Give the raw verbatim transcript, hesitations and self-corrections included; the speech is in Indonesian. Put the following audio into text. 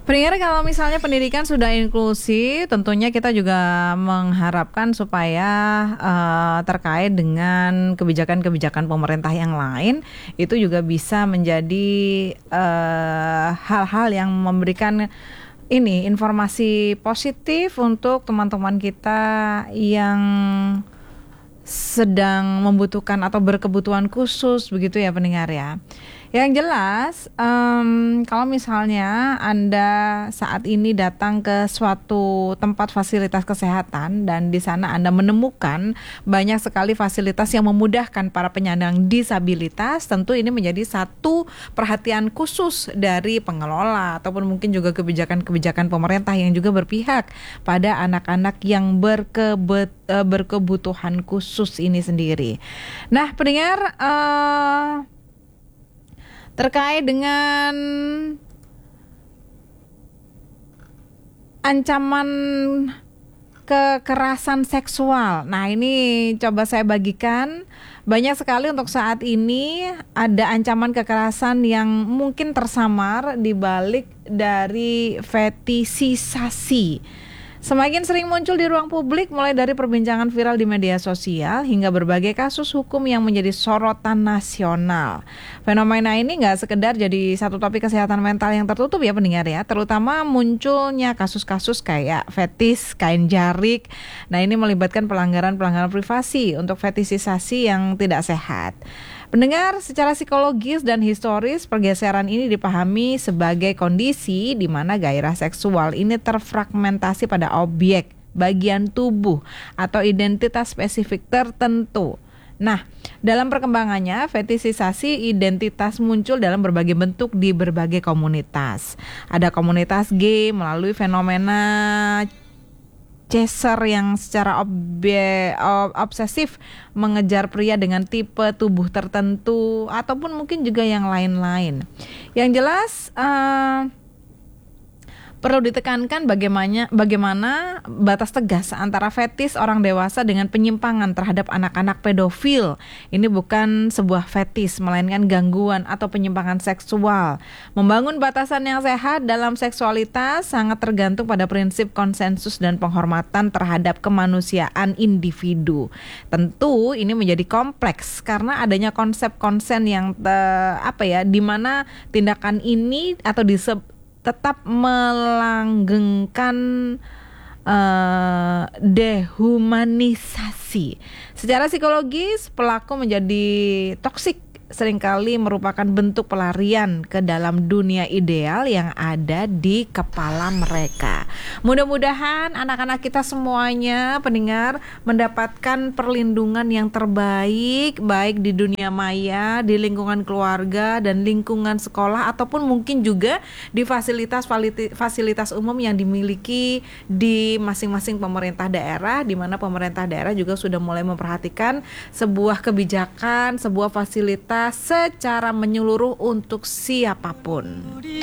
Pendengar, kalau misalnya pendidikan sudah inklusi, tentunya kita juga mengharapkan supaya uh, terkait dengan kebijakan-kebijakan pemerintah yang lain itu juga bisa menjadi uh, hal-hal yang memberikan ini informasi positif untuk teman-teman kita yang sedang membutuhkan atau berkebutuhan khusus, begitu ya pendengar ya. Yang jelas, um, kalau misalnya Anda saat ini datang ke suatu tempat fasilitas kesehatan dan di sana Anda menemukan banyak sekali fasilitas yang memudahkan para penyandang disabilitas, tentu ini menjadi satu perhatian khusus dari pengelola ataupun mungkin juga kebijakan-kebijakan pemerintah yang juga berpihak pada anak-anak yang berkebet, uh, berkebutuhan khusus ini sendiri. Nah, pendengar, uh, terkait dengan ancaman kekerasan seksual. Nah, ini coba saya bagikan. Banyak sekali untuk saat ini ada ancaman kekerasan yang mungkin tersamar di balik dari fetisisasi. Semakin sering muncul di ruang publik, mulai dari perbincangan viral di media sosial hingga berbagai kasus hukum yang menjadi sorotan nasional. Fenomena ini nggak sekedar jadi satu topik kesehatan mental yang tertutup ya pendengar ya, terutama munculnya kasus-kasus kayak fetis, kain jarik. Nah, ini melibatkan pelanggaran-pelanggaran privasi untuk fetisisasi yang tidak sehat. Pendengar, secara psikologis dan historis, pergeseran ini dipahami sebagai kondisi di mana gairah seksual ini terfragmentasi pada objek, bagian tubuh, atau identitas spesifik tertentu. Nah, dalam perkembangannya, fetisisasi identitas muncul dalam berbagai bentuk di berbagai komunitas. Ada komunitas gay melalui fenomena chaser yang secara obje, obsesif mengejar pria dengan tipe tubuh tertentu ataupun mungkin juga yang lain-lain. Yang jelas uh, perlu ditekankan bagaimana bagaimana batas tegas antara fetis orang dewasa dengan penyimpangan terhadap anak-anak pedofil. Ini bukan sebuah fetis, melainkan gangguan atau penyimpangan seksual. Membangun batasan yang sehat dalam seksualitas sangat tergantung pada prinsip konsensus dan penghormatan terhadap kemanusiaan individu. Tentu ini menjadi kompleks karena adanya konsep konsen yang te, apa ya, di mana tindakan ini atau disebut tetap melanggengkan uh, dehumanisasi. Secara psikologis, pelaku menjadi toksik seringkali merupakan bentuk pelarian ke dalam dunia ideal yang ada di kepala mereka. Mudah-mudahan anak-anak kita semuanya, pendengar, mendapatkan perlindungan yang terbaik, baik di dunia maya, di lingkungan keluarga dan lingkungan sekolah, ataupun mungkin juga di fasilitas-fasilitas umum yang dimiliki di masing-masing pemerintah daerah, di mana pemerintah daerah juga sudah mulai memperhatikan sebuah kebijakan, sebuah fasilitas secara menyeluruh untuk siapapun.